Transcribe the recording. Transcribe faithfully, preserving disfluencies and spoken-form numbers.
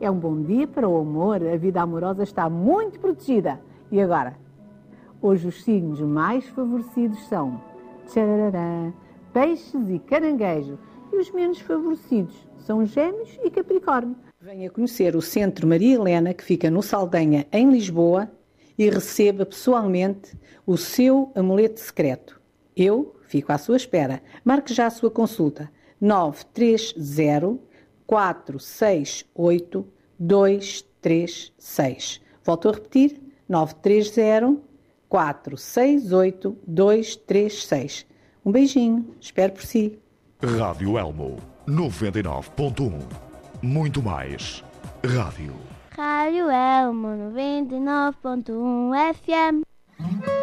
É um bom dia para o amor, a vida amorosa está muito protegida. E agora? Hoje os signos mais favorecidos são tcharará, peixes e caranguejo. E os menos favorecidos são gêmeos e capricórnio. Venha conhecer o Centro Maria Helena, que fica no Saldanha, em Lisboa, e receba pessoalmente o seu amuleto secreto. Eu fico à sua espera. Marque já a sua consulta. nove três zero, quatro seis oito, dois três seis. Volto a repetir. nove três zero, quatro seis oito, dois três seis. Um beijinho. Espero por si. Rádio Elmo noventa e nove ponto um. Muito mais. Rádio. Rádio Elmo noventa e nove ponto um F M.